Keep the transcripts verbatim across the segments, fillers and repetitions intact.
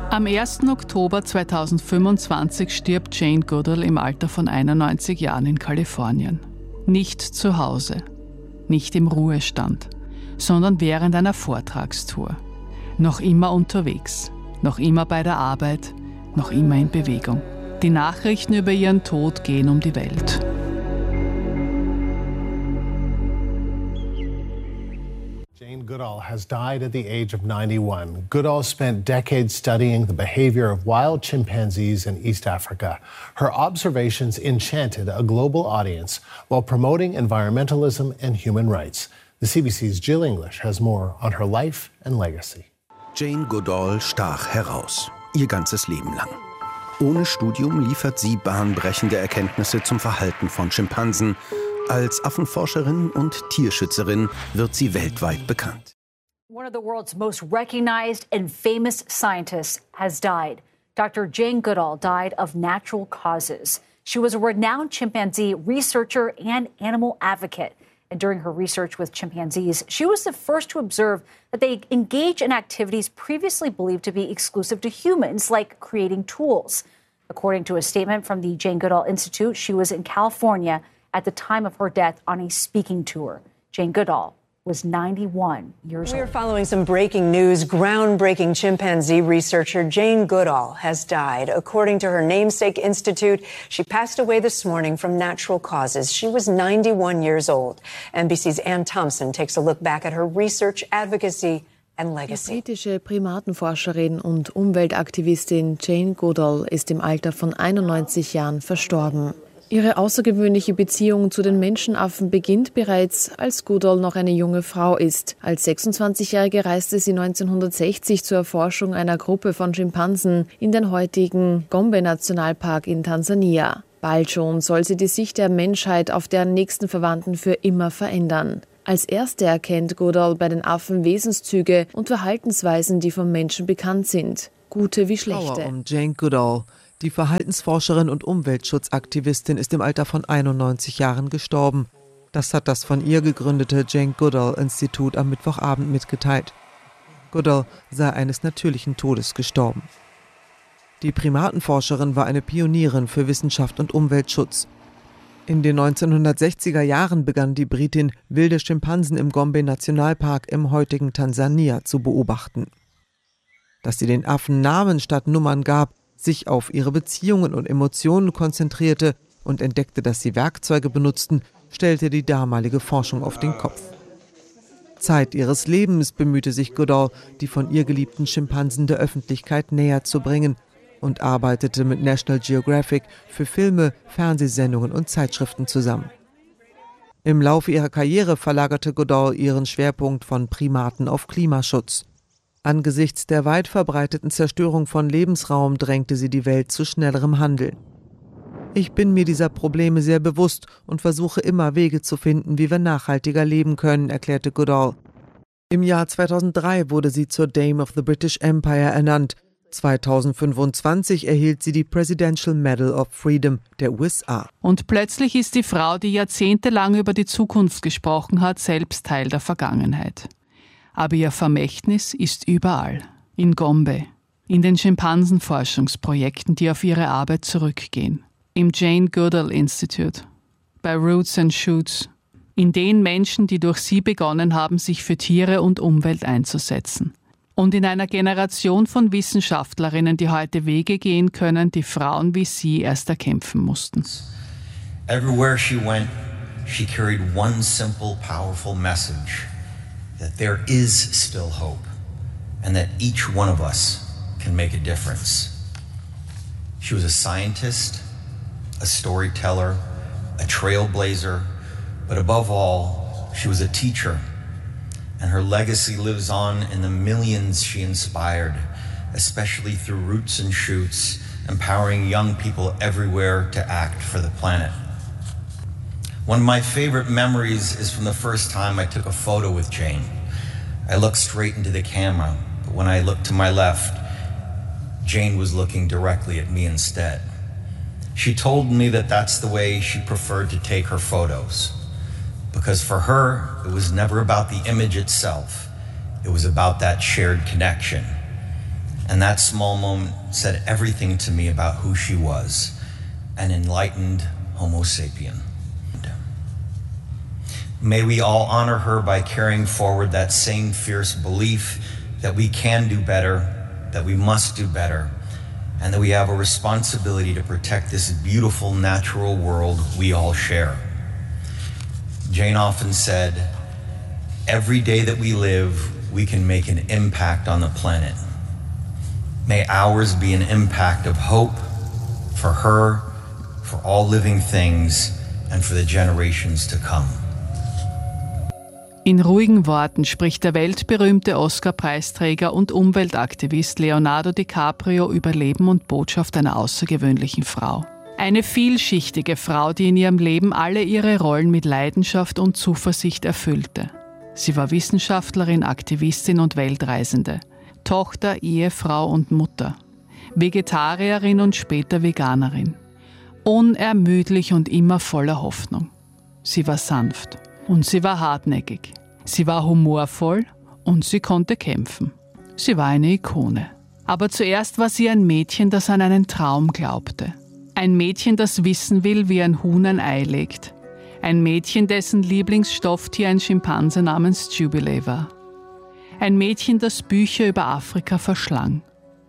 Am ersten Oktober zweitausendfünfundzwanzig stirbt Jane Goodall im Alter von einundneunzig Jahren in Kalifornien. Nicht zu Hause, nicht im Ruhestand, sondern während einer Vortragstour. Noch immer unterwegs, noch immer bei der Arbeit, noch immer in Bewegung. Die Nachrichten über ihren Tod gehen um die Welt. Jane Goodall has died at the age of ninety-one. Goodall spent decades studying the behavior of wild chimpanzees in East Africa. Her observations enchanted a global audience while promoting environmentalism and human rights. The C B C's Jill English has more on her life and legacy. Jane Goodall stach heraus, ihr ganzes Leben lang. Ohne Studium liefert sie bahnbrechende Erkenntnisse zum Verhalten von Schimpansen. Als Affenforscherin und Tierschützerin wird sie weltweit bekannt. One of the world's most recognized and famous scientists has died. Doctor Jane Goodall died of natural causes. She was a renowned chimpanzee researcher and animal advocate. And during her research with chimpanzees, she was the first to observe that they engage in activities previously believed to be exclusive to humans, like creating tools. According to a statement from the Jane Goodall Institute, she was in California at the time of her death on a speaking tour. Jane Goodall was ninety-one years old. We are following some breaking news. Groundbreaking chimpanzee researcher Jane Goodall has died. According to her namesake institute, she passed away this morning from natural causes. She was ninety-one years old. N B C's Ann Thompson takes a look back at her research, advocacy and legacy. Die britische Primatenforscherin und Umweltaktivistin Jane Goodall ist im Alter von einundneunzig Jahren verstorben. Ihre außergewöhnliche Beziehung zu den Menschenaffen beginnt bereits, als Goodall noch eine junge Frau ist. Als sechsundzwanzigjährige reiste sie neunzehnhundertsechzig zur Erforschung einer Gruppe von Schimpansen in den heutigen Gombe-Nationalpark in Tansania. Bald schon soll sie die Sicht der Menschheit auf deren nächsten Verwandten für immer verändern. Als erste erkennt Goodall bei den Affen Wesenszüge und Verhaltensweisen, die vom Menschen bekannt sind, gute wie schlechte. Um Jane Goodall. Die Verhaltensforscherin und Umweltschutzaktivistin ist im Alter von einundneunzig Jahren gestorben. Das hat das von ihr gegründete Jane Goodall Institut am Mittwochabend mitgeteilt. Goodall sei eines natürlichen Todes gestorben. Die Primatenforscherin war eine Pionierin für Wissenschaft und Umweltschutz. In den neunzehnhundertsechziger Jahren begann die Britin, wilde Schimpansen im Gombe-Nationalpark im heutigen Tansania zu beobachten. Dass sie den Affen Namen statt Nummern gab, sich auf ihre Beziehungen und Emotionen konzentrierte und entdeckte, dass sie Werkzeuge benutzten, stellte die damalige Forschung auf den Kopf. Zeit ihres Lebens bemühte sich Goodall, die von ihr geliebten Schimpansen der Öffentlichkeit näher zu bringen und arbeitete mit National Geographic für Filme, Fernsehsendungen und Zeitschriften zusammen. Im Laufe ihrer Karriere verlagerte Goodall ihren Schwerpunkt von Primaten auf Klimaschutz. Angesichts der weit verbreiteten Zerstörung von Lebensraum drängte sie die Welt zu schnellerem Handeln. Ich bin mir dieser Probleme sehr bewusst und versuche immer Wege zu finden, wie wir nachhaltiger leben können, erklärte Goodall. Im Jahr zweitausenddrei wurde sie zur Dame of the British Empire ernannt. zweitausendfünfundzwanzig erhielt sie die Presidential Medal of Freedom der U S A. Und plötzlich ist die Frau, die jahrzehntelang über die Zukunft gesprochen hat, selbst Teil der Vergangenheit. Aber ihr Vermächtnis ist überall. In Gombe, in den Schimpansenforschungsprojekten, die auf ihre Arbeit zurückgehen. Im Jane Goodall Institute, bei Roots and Shoots, in den Menschen, die durch sie begonnen haben, sich für Tiere und Umwelt einzusetzen. Und in einer Generation von Wissenschaftlerinnen, die heute Wege gehen können, die Frauen wie sie erst erkämpfen mussten. Everywhere she went, she carried one simple, powerful message. That there is still hope, and that each one of us can make a difference. She was a scientist, a storyteller, a trailblazer, but above all, she was a teacher. And her legacy lives on in the millions she inspired, especially through Roots and Shoots, empowering young people everywhere to act for the planet. One of my favorite memories is from the first time I took a photo with Jane. I looked straight into the camera, but when I looked to my left, Jane was looking directly at me instead. She told me that that's the way she preferred to take her photos, because for her, it was never about the image itself. It was about that shared connection. And that small moment said everything to me about who she was, an enlightened Homo sapien. May we all honor her by carrying forward that same fierce belief that we can do better, that we must do better, and that we have a responsibility to protect this beautiful natural world we all share. Jane often said, every day that we live, we can make an impact on the planet. May ours be an impact of hope for her, for all living things, and for the generations to come. In ruhigen Worten spricht der weltberühmte Oscar-Preisträger und Umweltaktivist Leonardo DiCaprio über Leben und Botschaft einer außergewöhnlichen Frau. Eine vielschichtige Frau, die in ihrem Leben alle ihre Rollen mit Leidenschaft und Zuversicht erfüllte. Sie war Wissenschaftlerin, Aktivistin und Weltreisende, Tochter, Ehefrau und Mutter, Vegetarierin und später Veganerin. Unermüdlich und immer voller Hoffnung. Sie war sanft und sie war hartnäckig. Sie war humorvoll und sie konnte kämpfen. Sie war eine Ikone. Aber zuerst war sie ein Mädchen, das an einen Traum glaubte. Ein Mädchen, das wissen will, wie ein Huhn ein Ei legt. Ein Mädchen, dessen Lieblingsstofftier ein Schimpanse namens Jubilee war. Ein Mädchen, das Bücher über Afrika verschlang.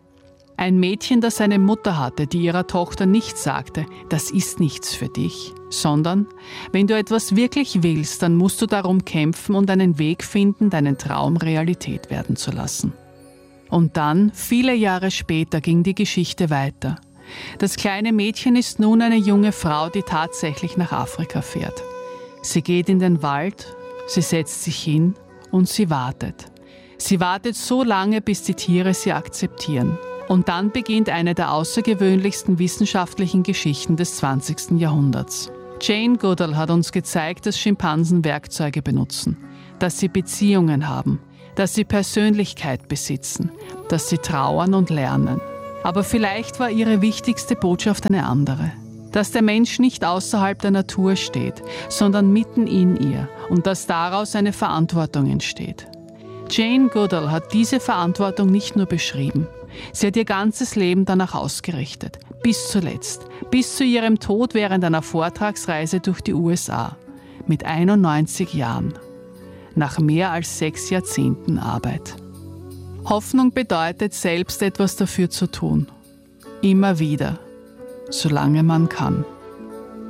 Ein Mädchen, das eine Mutter hatte, die ihrer Tochter nicht sagte, das ist nichts für dich, sondern, wenn du etwas wirklich willst, dann musst du darum kämpfen und einen Weg finden, deinen Traum Realität werden zu lassen. Und dann, viele Jahre später, ging die Geschichte weiter. Das kleine Mädchen ist nun eine junge Frau, die tatsächlich nach Afrika fährt. Sie geht in den Wald, sie setzt sich hin und sie wartet. Sie wartet so lange, bis die Tiere sie akzeptieren. Und dann beginnt eine der außergewöhnlichsten wissenschaftlichen Geschichten des zwanzigsten Jahrhunderts. Jane Goodall hat uns gezeigt, dass Schimpansen Werkzeuge benutzen, dass sie Beziehungen haben, dass sie Persönlichkeit besitzen, dass sie trauern und lernen. Aber vielleicht war ihre wichtigste Botschaft eine andere. Dass der Mensch nicht außerhalb der Natur steht, sondern mitten in ihr und dass daraus eine Verantwortung entsteht. Jane Goodall hat diese Verantwortung nicht nur beschrieben, sie hat ihr ganzes Leben danach ausgerichtet, bis zuletzt, bis zu ihrem Tod während einer Vortragsreise durch die U S A, mit einundneunzig Jahren, nach mehr als sechs Jahrzehnten Arbeit. Hoffnung bedeutet, selbst etwas dafür zu tun, immer wieder, solange man kann.